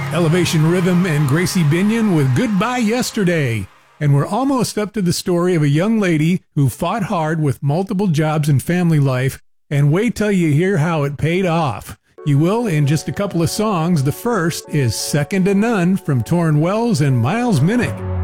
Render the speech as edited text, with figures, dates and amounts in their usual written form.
Elevation Rhythm and Gracie Binion with Goodbye Yesterday. And we're almost up to the story of a young lady who fought hard with multiple jobs and family life, and wait till you hear how it paid off. You will in just a couple of songs. The first is Second to None from Torrin Wells and Miles Minnick.